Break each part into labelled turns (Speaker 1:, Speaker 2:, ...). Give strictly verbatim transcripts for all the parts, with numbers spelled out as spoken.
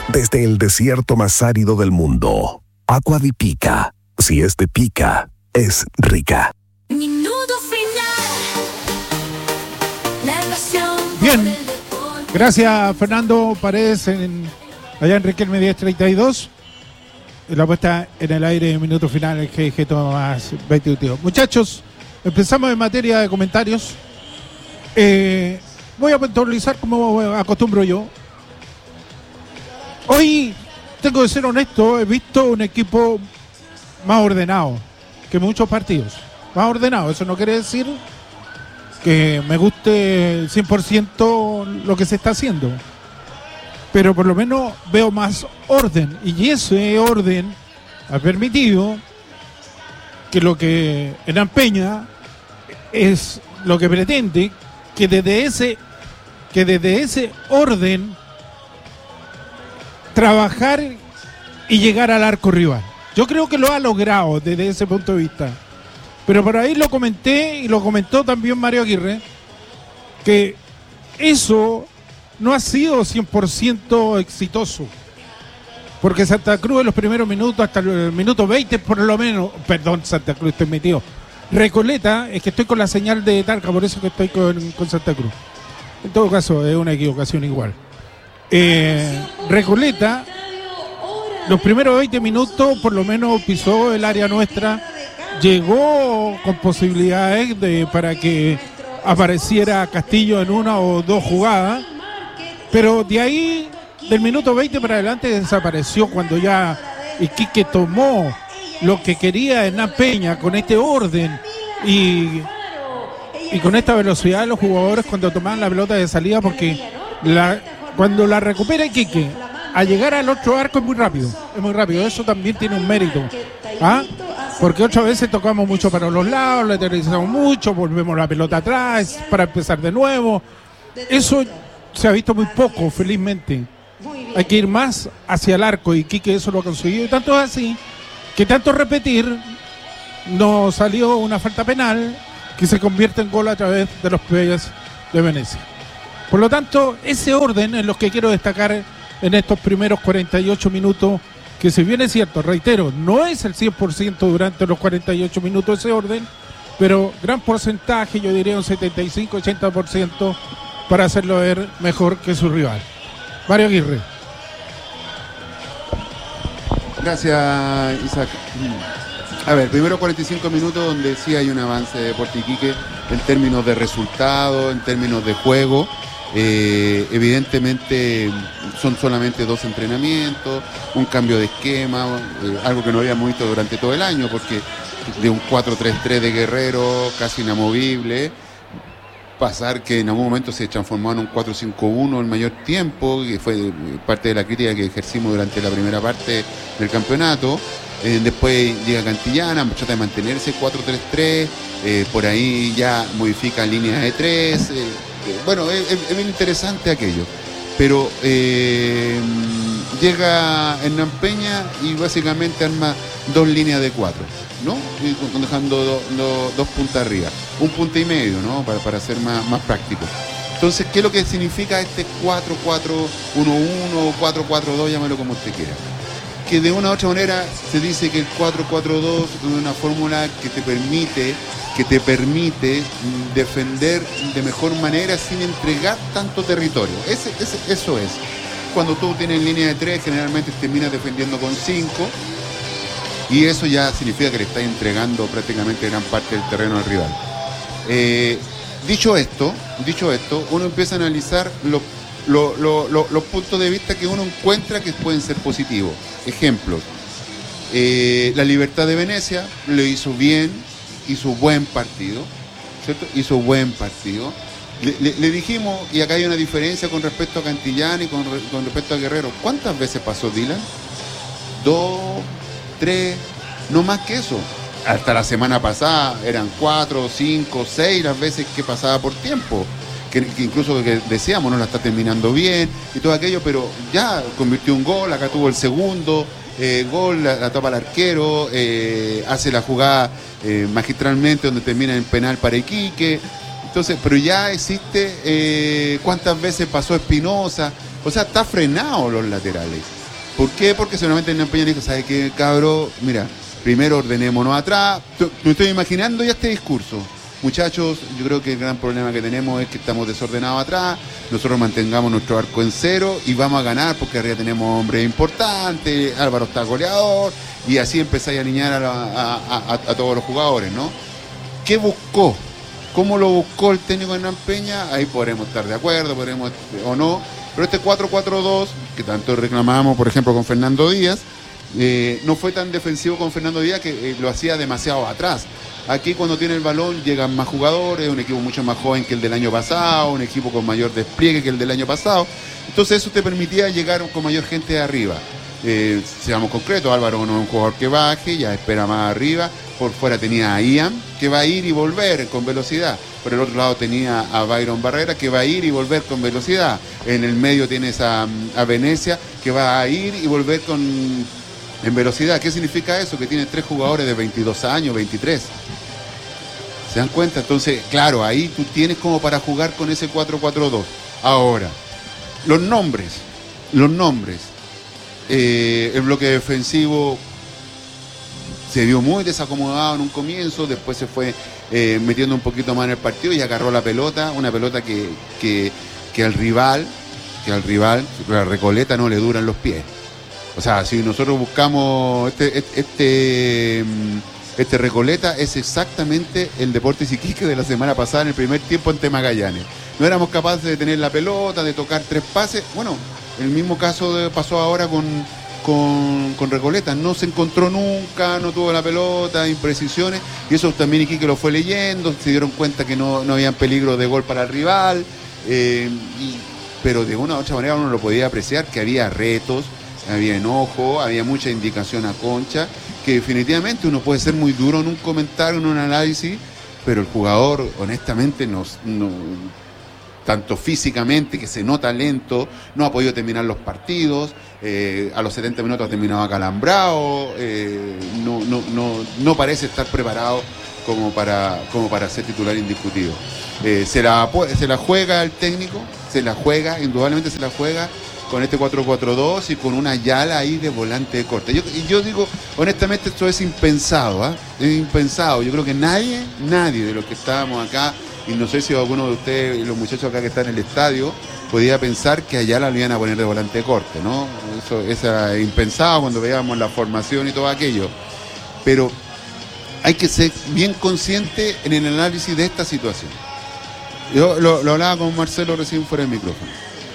Speaker 1: desde el desierto más árido del mundo. Agua de Pica. Si es de Pica, es rica.
Speaker 2: Minuto final.
Speaker 3: Bien. Gracias, Fernando Paredes, en, allá en Riquelme diez treinta y dos. La puesta en el aire, minuto final, el G G Tomás veintidós. Muchachos, empezamos en materia de comentarios. Eh, voy a puntualizar como acostumbro yo. Hoy, tengo que ser honesto, he visto un equipo más ordenado que muchos partidos. Más ordenado, eso no quiere decir que me guste cien por ciento lo que se está haciendo, pero por lo menos veo más orden, y ese orden ha permitido que lo que Hernán Peña es lo que pretende, que desde ese que desde ese orden trabajar y llegar al arco rival. Yo creo que lo ha logrado desde ese punto de vista. Pero por ahí lo comenté, y lo comentó también Mario Aguirre, que eso no ha sido cien por ciento exitoso. Porque Santa Cruz en los primeros minutos, hasta el minuto veinte por lo menos, perdón, Santa Cruz, estoy metido. Recoleta, es que estoy con la señal de Talca, por eso que estoy con, con Santa Cruz. En todo caso, es una equivocación igual. Eh, Recoleta, los primeros veinte minutos, por lo menos pisó el área nuestra. Llegó con posibilidades de para que apareciera Castillo en una o dos jugadas, pero de ahí, del minuto veinte para adelante, desapareció cuando ya Iquique tomó lo que quería Hernán Peña con este orden y, y con esta velocidad de los jugadores cuando tomaban la pelota de salida, porque la, cuando la recupera Iquique, a llegar al otro arco es muy rápido, es muy rápido, eso también tiene un mérito. ¿Ah? Porque otras veces tocamos mucho para los lados, lateralizamos mucho, volvemos la pelota atrás para empezar de nuevo. Eso se ha visto muy poco, felizmente. Hay que ir más hacia el arco, y Quique eso lo ha conseguido. Y tanto es así que tanto repetir nos salió una falta penal que se convierte en gol a través de los Playas de Venecia. Por lo tanto, ese orden es lo que quiero destacar en estos primeros cuarenta y ocho minutos, que si bien es cierto, reitero, no es el cien por ciento durante los cuarenta y ocho minutos ese orden, pero gran porcentaje, yo diría un setenta y cinco a ochenta por ciento para hacerlo ver mejor que su rival. Mario Aguirre.
Speaker 4: Gracias, Isaac. A ver, primero cuarenta y cinco minutos donde sí hay un avance de Deportes Iquique en términos de resultado, en términos de juego. Eh, evidentemente son solamente dos entrenamientos, un cambio de esquema, eh, algo que no habíamos visto durante todo el año, porque de un cuatro tres tres de Guerrero casi inamovible, pasar que en algún momento se transformó en un cuatro cinco uno el mayor tiempo, que fue parte de la crítica que ejercimos durante la primera parte del campeonato. Eh, después llega Cantillana, trata de mantenerse cuatro tres tres, eh, por ahí ya modifica líneas de tres. Eh, Bueno, es, es bien interesante aquello, pero eh, llega Hernán Peña y básicamente arma dos líneas de cuatro, ¿no? Y dejando do, do, dos puntas arriba, un punta y medio, ¿no? Para, para ser más, más práctico. Entonces, ¿qué es lo que significa este cuatro cuatro uno uno o cuatro cuatro dos, llámalo como usted quiera? Que de una u otra manera se dice que el cuatro cuatro dos es una fórmula que te permite que te permite defender de mejor manera sin entregar tanto territorio. Ese, ese, eso es. Cuando tú tienes línea de tres, generalmente terminas defendiendo con cinco, y eso ya significa que le estás entregando prácticamente gran parte del terreno al rival. Eh, dicho esto, dicho esto, uno empieza a analizar los lo, lo, lo, los puntos de vista que uno encuentra que pueden ser positivos. Ejemplos. Eh, la Libertad de Venecia lo hizo bien, hizo buen partido, ¿cierto? Hizo buen partido. Le, le, le dijimos, y acá hay una diferencia con respecto a Cantillán y con, con respecto a Guerrero. ¿Cuántas veces pasó Dylan? Dos, tres, no más que eso. Hasta la semana pasada eran cuatro, cinco, seis las veces que pasaba por tiempo. Que, que incluso que decíamos, no la está terminando bien y todo aquello, pero ya convirtió un gol, acá tuvo el segundo. Eh, gol, la, la tapa al arquero, eh, hace la jugada eh, magistralmente donde termina en penal para Iquique. Entonces, pero ya existe eh, cuántas veces pasó Espinosa, o sea, está frenado los laterales. ¿Por qué? Porque seguramente Hernán Peña dijo, ¿sabe qué, cabro? Mira, primero ordenémonos atrás. Me estoy imaginando ya este discurso. Muchachos, yo creo que el gran problema que tenemos es que estamos desordenados atrás, nosotros mantengamos nuestro arco en cero y vamos a ganar porque arriba tenemos hombres importantes, Álvaro está goleador, y así empezáis a alinear a, la, a, a, a todos los jugadores, ¿no? ¿Qué buscó? ¿Cómo lo buscó el técnico Hernán Peña? Ahí podremos estar de acuerdo, podremos o no, pero este cuatro cuatro dos, que tanto reclamamos, por ejemplo, con Fernando Díaz, eh, no fue tan defensivo con Fernando Díaz que eh, lo hacía demasiado atrás. Aquí cuando tiene el balón llegan más jugadores, un equipo mucho más joven que el del año pasado, un equipo con mayor despliegue que el del año pasado. Entonces eso te permitía llegar con mayor gente de arriba. Eh, seamos concretos, Álvaro no es un jugador que baje, ya espera más arriba. Por fuera tenía a Ian, que va a ir y volver con velocidad. Por el otro lado tenía a Byron Barrera, que va a ir y volver con velocidad. En el medio tienes a, a Venecia, que va a ir y volver con... en velocidad. ¿Qué significa eso? Que tiene tres jugadores de veintidós años, veintitrés. ¿Se dan cuenta? Entonces, claro, ahí tú tienes como para jugar con ese cuatro cuatro dos. Ahora, los nombres. Los nombres. Eh, el bloque defensivo se vio muy desacomodado en un comienzo, después se fue eh, metiendo un poquito más en el partido y agarró la pelota, una pelota que, que, que al rival, que al rival, la Recoleta no le duran los pies. O sea, si nosotros buscamos este, este, este, este Recoleta, es exactamente el Deportes Iquique de la semana pasada en el primer tiempo ante Magallanes. No éramos capaces de tener la pelota, de tocar tres pases. Bueno, el mismo caso de, pasó ahora con, con, con Recoleta. No se encontró nunca, no tuvo la pelota, imprecisiones. Y eso también Iquique lo fue leyendo, se dieron cuenta que no, no había peligro de gol para el rival. Eh, y, pero de una u otra manera uno lo podía apreciar, que había retos, había enojo, había mucha indicación a Concha, que definitivamente uno puede ser muy duro en un comentario, en un análisis, pero el jugador honestamente nos, no, tanto físicamente, que se nota lento, no ha podido terminar los partidos, eh, a los setenta minutos ha terminado acalambrado, eh, no, no, no, no parece estar preparado como para, como para ser titular indiscutido. Eh, se, la, se la juega el técnico, se la juega, indudablemente se la juega, con este cuatro cuatro dos y con una Ayala ahí de volante de corte. Yo, y yo digo, honestamente, esto es impensado, ¿eh? Es impensado. Yo creo que nadie, nadie de los que estábamos acá, y no sé si alguno de ustedes, los muchachos acá que están en el estadio, podía pensar que Ayala lo iban a poner de volante de corte, ¿no? Eso, eso era impensado cuando veíamos la formación y todo aquello. Pero hay que ser bien consciente en el análisis de esta situación. Yo lo, lo hablaba con Marcelo recién fuera del micrófono.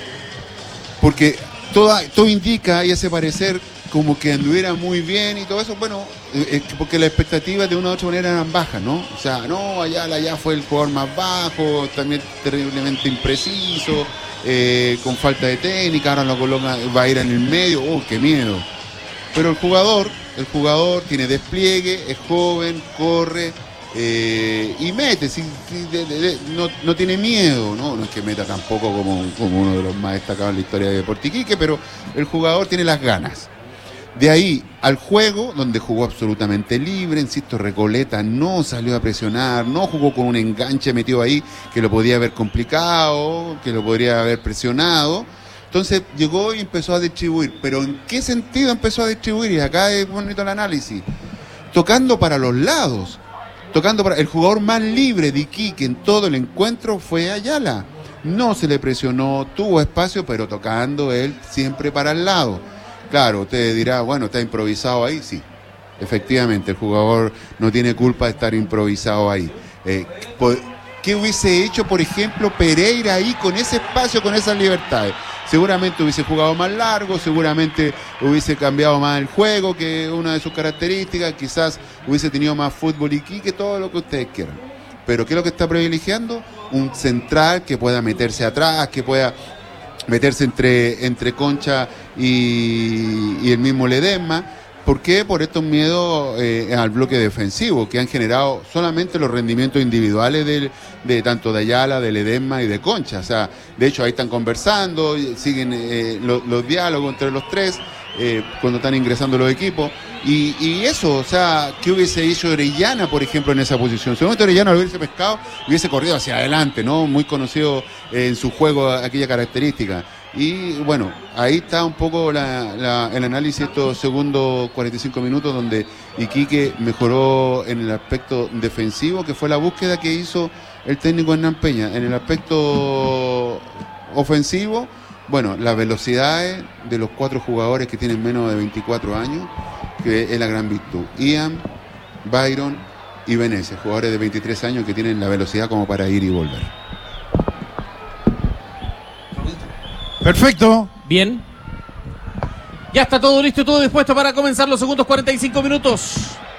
Speaker 4: Porque todo, todo indica y hace parecer como que anduviera muy bien y todo eso, bueno, eh, porque las expectativas de una u otra manera eran bajas, ¿no? O sea, no, Ayala ya fue el jugador más bajo, también terriblemente impreciso, eh, con falta de técnica, ahora lo coloca, va a ir en el medio, ¡oh, qué miedo! Pero el jugador, el jugador tiene despliegue, es joven, corre, Eh, y mete, si, si, de, de, de, no, no tiene miedo, ¿no? No es que meta tampoco como, como uno de los más destacados en la historia de Deportes Iquique, pero el jugador tiene las ganas. De ahí al juego, donde jugó absolutamente libre, insisto, Recoleta no salió a presionar, no jugó con un enganche metido ahí que lo podía haber complicado, que lo podría haber presionado. Entonces llegó y empezó a distribuir. ¿Pero en qué sentido empezó a distribuir? Y acá es bonito el análisis. Tocando para los lados. Tocando para el jugador más libre de Iquique en todo el encuentro fue Ayala. No se le presionó, tuvo espacio, pero tocando él siempre para el lado. Claro, usted dirá, bueno, está improvisado ahí. Sí, efectivamente, el jugador no tiene culpa de estar improvisado ahí. Eh, ¿Qué hubiese hecho, por ejemplo, Pereira ahí con ese espacio, con esas libertades? Seguramente hubiese jugado más largo, seguramente hubiese cambiado más el juego, que es una de sus características, quizás hubiese tenido más fútbol y que todo lo que ustedes quieran. Pero ¿qué es lo que está privilegiando? Un central que pueda meterse atrás, que pueda meterse entre, entre Concha y, y el mismo Ledesma. ¿Por qué? Por estos miedos eh, al bloque defensivo que han generado solamente los rendimientos individuales de, de tanto de Ayala, de Ledesma y de Concha. O sea, de hecho ahí están conversando, siguen eh, los, los diálogos entre los tres eh, cuando están ingresando los equipos. Y, y eso, o sea, ¿qué hubiese hecho Orellana, por ejemplo, en esa posición? Seguramente Orellana lo hubiese pescado, hubiese corrido hacia adelante, ¿no? Muy conocido eh, en su juego aquella característica. Y bueno, ahí está un poco la, la, el análisis de estos segundos cuarenta y cinco minutos, donde Iquique mejoró en el aspecto defensivo, que fue la búsqueda que hizo el técnico Hernán Peña. En el aspecto ofensivo, bueno, las velocidades de los cuatro jugadores que tienen menos de veinticuatro años, que es la gran virtud. Ian, Byron y Venecia, jugadores de veintitrés años que tienen la velocidad como para ir y volver.
Speaker 3: Perfecto.
Speaker 5: Bien. Ya está todo listo y todo dispuesto para comenzar los segundos cuarenta y cinco minutos.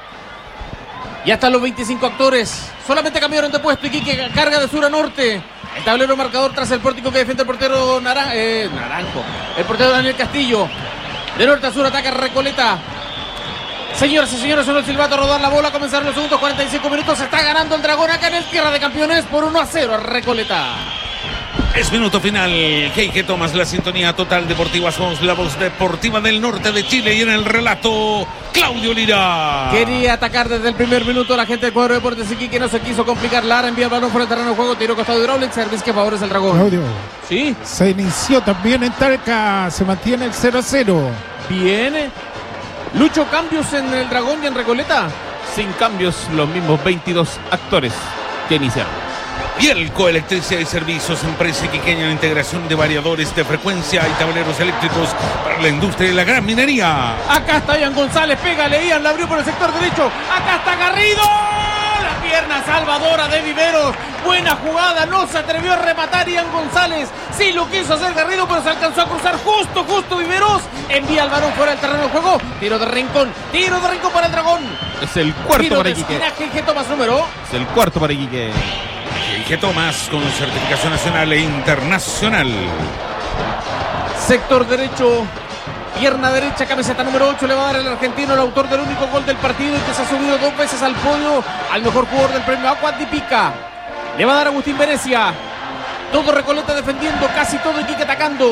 Speaker 5: Ya están los veinticinco actores. Solamente cambiaron de puesto. Iquique carga de sur a norte. El tablero marcador tras el pórtico que defiende el portero naran- eh, Naranjo. El portero Daniel Castillo. De norte a sur ataca Recoleta. Señoras y señores, son el silbato a rodar la bola. Comenzaron los segundos cuarenta y cinco minutos. Se está ganando el Dragón acá en el Tierra de Campeones por uno a cero a Recoleta.
Speaker 6: Es minuto final. Heike Tomás, la sintonía total deportiva. Somos la voz deportiva del norte de Chile. Y en el relato, Claudio Lira.
Speaker 5: Quería atacar desde el primer minuto la gente del cuadro de Deportes Iquique. No se quiso complicar. Lara envía el balón por el terreno de juego. Tiro costado hidráulico. Service que favorece el Dragón.
Speaker 3: Claudio,
Speaker 5: Sí,
Speaker 3: se inició también en Talca. Se mantiene el cero a cero.
Speaker 5: viene. Lucho, cambios en el Dragón y en Recoleta.
Speaker 7: Sin cambios, los mismos veintidós actores que iniciaron.
Speaker 6: Bielco Electricidad y Servicios, empresa iquiqueña en integración de variadores de frecuencia y tableros eléctricos para la industria y la gran minería.
Speaker 5: Acá está Ian González. Pégale, Ian. La abrió por el sector derecho. Acá está Garrido. La pierna salvadora de Viveros. Buena jugada. No se atrevió a rematar Ian González. Sí lo quiso hacer Garrido, pero se alcanzó a cruzar justo, justo Viveros. Envía el balón fuera del terreno de juego. Tiro de rincón. Tiro de rincón para el Dragón.
Speaker 7: Es el cuarto
Speaker 5: Tiro
Speaker 7: para
Speaker 5: de
Speaker 7: Iquique.
Speaker 5: esquina. G G Tomás número.
Speaker 7: Es el cuarto para Iquique.
Speaker 6: Heike Tomás con certificación nacional e internacional.
Speaker 5: Sector derecho, pierna derecha, camiseta número ocho, le va a dar el argentino, el autor del único gol del partido y que se ha subido dos veces al podio al mejor jugador del premio Agua de Pica. Le va a dar Agustín Venecia. Todo Recoleta defendiendo, casi todo Iquique atacando.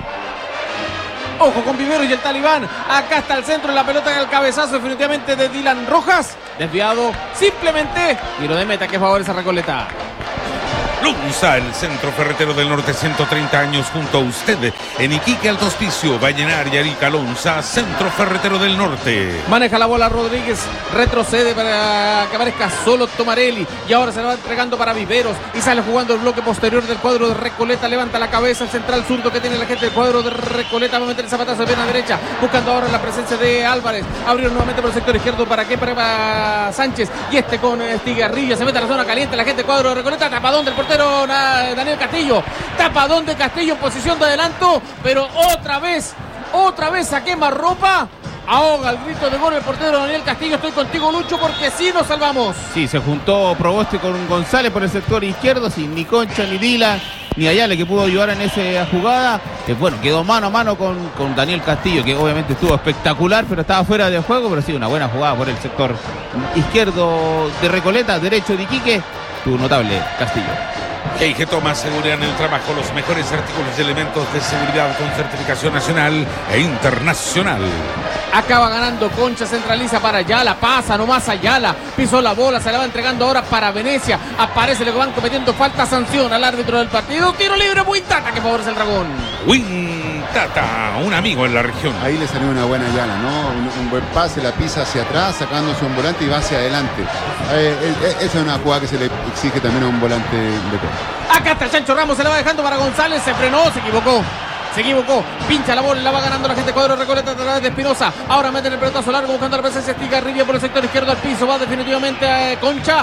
Speaker 5: Ojo con Viveros y el Talibán. Acá está el centro, la pelota en el cabezazo definitivamente de Dylan Rojas. Desviado, simplemente tiro de meta que favorece a Recoleta.
Speaker 6: Lunza, el centro ferretero del norte, ciento treinta años junto a usted. En Iquique, Alto Hospicio, Vallenar y Arica. Lunza, centro ferretero del norte.
Speaker 5: Maneja la bola Rodríguez, retrocede para que aparezca solo Tomarelli y ahora se la va entregando para Viveros y sale jugando el bloque posterior del cuadro de Recoleta. Levanta la cabeza el central zurdo que tiene la gente del cuadro de Recoleta. Va a meter el zapatazo de pierna derecha, buscando ahora la presencia de Álvarez. Abrió nuevamente por el sector izquierdo para que para Sánchez y este con Estigarribia. Se mete a la zona caliente la gente del cuadro de Recoleta. Tapadón del portero Daniel Castillo. Tapadón de Castillo en posición de adelanto, pero otra vez, otra vez a quemarropa. Ahoga el grito de gol el portero Daniel Castillo. Estoy contigo, Lucho, porque sí nos salvamos.
Speaker 7: Sí, se juntó Proboste con González por el sector izquierdo, sin ni Concha, ni Dila, ni Ayala que pudo ayudar en esa jugada. Que bueno, quedó mano a mano con, con Daniel Castillo, que obviamente estuvo espectacular, pero estaba fuera de juego. Pero sí, una buena jugada por el sector izquierdo de Recoleta, derecho de Iquique. Estuvo notable Castillo.
Speaker 6: Heike Tomás, seguridad en el trabajo, los mejores artículos y elementos de seguridad con certificación nacional e internacional.
Speaker 5: Acaba ganando Concha, centraliza para Ayala, pasa nomás Ayala, pisó la bola, se la va entregando ahora para Venecia. Aparece el que van cometiendo falta, sanción al árbitro del partido. Tiro libre, Wintata que favorece el Dragón.
Speaker 6: Wintata, un amigo en la región.
Speaker 4: Ahí le salió una buena llana, ¿no? Un, un buen pase, la pisa hacia atrás, sacándose un volante y va hacia adelante. Eh, eh, esa es una jugada que se le exige también a un volante de gol.
Speaker 5: Acá está el Chancho Ramos, se la va dejando para González, se frenó, se equivocó. Se equivocó, pincha la bola, la va ganando la gente cuadro Recoleta a través de Espinosa. Ahora mete el pelotazo largo buscando la presencia de Estigarribia por el sector izquierdo al piso. Va definitivamente a Concha.